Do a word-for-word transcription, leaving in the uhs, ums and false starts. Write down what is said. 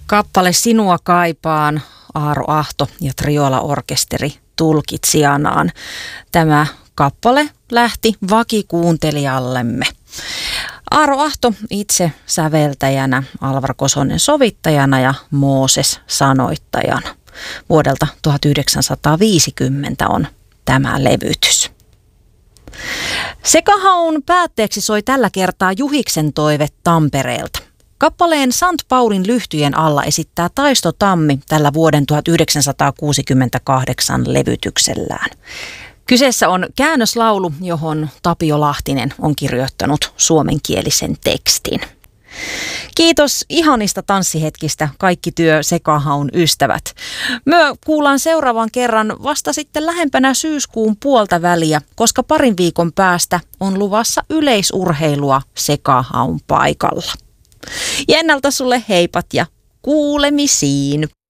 Kappale Sinua kaipaan, Aaro Ahto ja Triola-orkesteri tulkitsijanaan. Tämä kappale lähti vakikuuntelijallemme. Aaro Ahto itse säveltäjänä, Alvar Kosonen sovittajana ja Mooses sanoittajana. Vuodelta tuhatyhdeksänsataaviisikymmentä on tämä levytys. Sekahaun päätteeksi soi tällä kertaa Juhiksen toive Tampereelta. Kappaleen Sant Paulin lyhtyjen alla esittää Taisto Tammi tällä vuoden tuhatyhdeksänsataakuusikymmentäkahdeksan levytyksellään. Kyseessä on käännöslaulu, johon Tapio Lahtinen on kirjoittanut suomenkielisen tekstin. Kiitos ihanista tanssihetkistä kaikki työ Sekahaun ystävät. Myö kuullaan seuraavan kerran vasta sitten lähempänä syyskuun puolta väliä, koska parin viikon päästä on luvassa yleisurheilua Sekahaun paikalla. Ja ennalta sulle heipat ja kuulemisiin.